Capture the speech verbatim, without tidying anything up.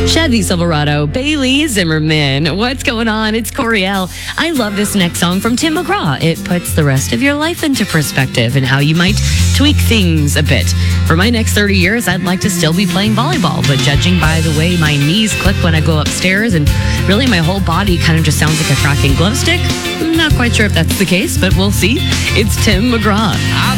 Chevy Silverado, Bailey Zimmerman. What's going on? It's Coriel. I love this next song from Tim McGraw. It puts the rest of your life into perspective and how you might tweak things a bit. For my next thirty years, I'd like to still be playing volleyball, but judging by the way my knees click when I go upstairs and really my whole body kind of just sounds like a cracking glove stick, I'm not quite sure if that's the case, but we'll see. It's Tim McGraw.